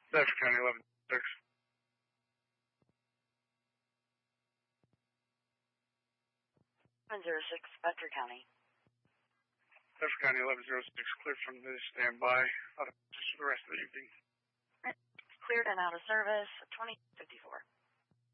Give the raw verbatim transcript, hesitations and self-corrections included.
Bedford County eleven six. eleven zero six, Bedford County. Bedford County eleven zero six, cleared from the standby. Out of just for the rest of the evening. Cleared and out of service, twenty fifty-four.